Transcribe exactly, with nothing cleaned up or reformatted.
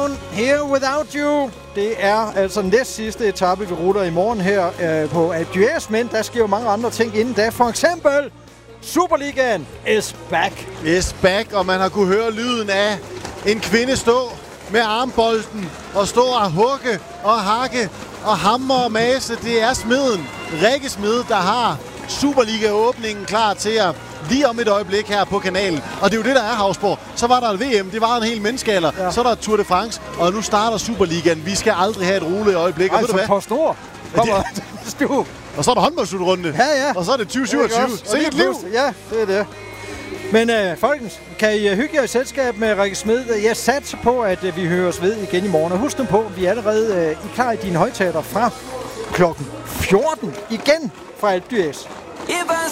Down Here Without You. Det er altså næst sidste etape, vi rutter i morgen her øh, på Alpe d'Huez, men der sker jo mange andre ting inden da. For eksempel Superligaen is back. Is back, og man har kunne høre lyden af en kvinde stå med armbolden og stå og hugge og hakke og hamre og mase. Det er smeden, Rikke Smed, der har Superliga-åbningen klar til at lige om et øjeblik her på kanalen. Og det er jo det, der er, Hausborg. Så var der et V M, det var en hel menneskealder. Ja. Så er der Tour de France, og nu starter Superligaen. Vi skal aldrig have et roligt øjeblik. Ej, så på stor. Kommer stu. Og så er der håndboldslutrunde. Ja, ja. Og så er det tyve syvogtyve. Se et liv. Ja, det er det. Men øh, folkens, kan I hygge jer i selskab med Rikke Smed? Jeg satser på, at øh, vi høres ved igen i morgen. Og husk nu på, vi er allerede øh, I klar i dine højtaler fra klokken fjorten igen fra Alpe d'Huez.